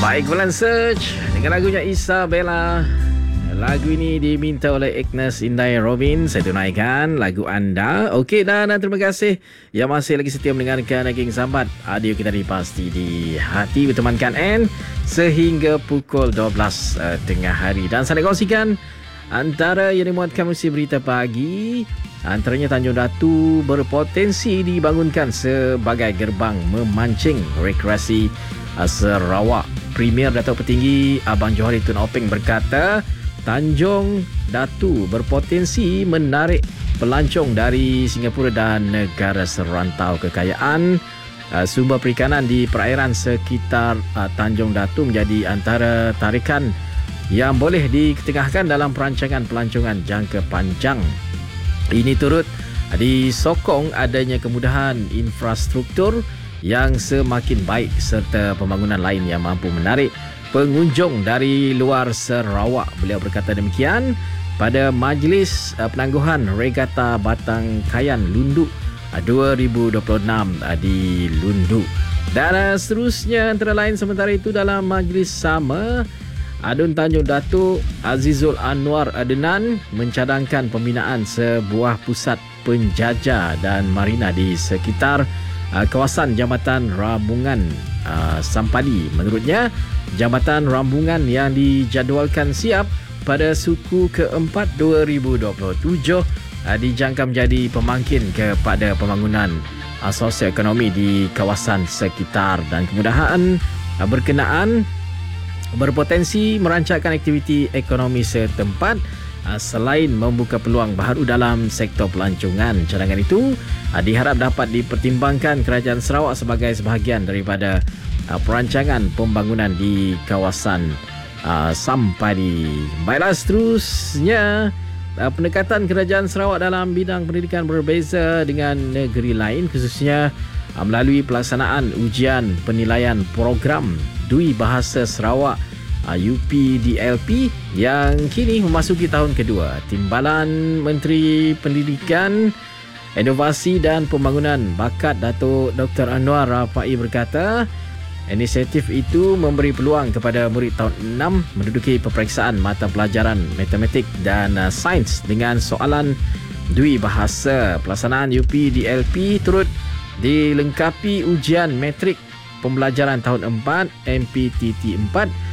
Baik, Bulan Search dengan lagunya Isabella. Lagu ini diminta oleh Agnes Indai Robin. Saya tunaikan lagu anda. Okey, dan terima kasih yang masih lagi setia mendengarkan Aging Sambat. Audio kita pasti di hati bertemankan N sehingga pukul 12 tengah hari. Dan saya nak kongsikan antara yang dimuatkan musim berita pagi. Antaranya Tanjung Datu berpotensi dibangunkan sebagai gerbang memancing rekreasi Sarawak. Premier Datuk Petinggi Abang Johari Tun Openg berkata Tanjung Datu berpotensi menarik pelancong dari Singapura dan negara serantau. Kekayaan sumber perikanan di perairan sekitar Tanjung Datu menjadi antara tarikan yang boleh diketengahkan dalam perancangan pelancongan jangka panjang. Ini turut disokong adanya kemudahan infrastruktur yang semakin baik serta pembangunan lain yang mampu menarik pengunjung dari luar Sarawak. Beliau berkata demikian pada Majlis Penangguhan Regata Batangkayan Lundu 2026 di Lundu. Dan seterusnya antara lain sementara itu dalam majlis sama, Adun Tanjung Datuk Azizul Anwar Adenan mencadangkan pembinaan sebuah pusat penjajah dan marina di sekitar kawasan Jambatan Rambungan Sampadi. Menurutnya, Jambatan Rambungan yang dijadualkan siap pada suku keempat 2027 dijangka menjadi pemangkin kepada pembangunan sosioekonomi di kawasan sekitar, dan kemudahan berkenaan berpotensi merancangkan aktiviti ekonomi setempat selain membuka peluang baru dalam sektor pelancongan. Cadangan itu diharap dapat dipertimbangkan Kerajaan Sarawak sebagai sebahagian daripada perancangan pembangunan di kawasan Sampadi. Baiklah, seterusnya pendekatan Kerajaan Sarawak dalam bidang pendidikan berbeza dengan negeri lain, khususnya melalui pelaksanaan ujian penilaian program Dui Bahasa Sarawak UPDLP yang kini memasuki tahun kedua. Timbalan Menteri Pendidikan, Inovasi dan Pembangunan Bakat Datuk Dr. Anwar Rapai berkata inisiatif itu memberi peluang kepada murid tahun 6 menduduki peperiksaan mata pelajaran matematik dan sains dengan soalan Dui Bahasa. Pelaksanaan UPDLP turut dilengkapi ujian matrik pembelajaran tahun 4 MPTT 4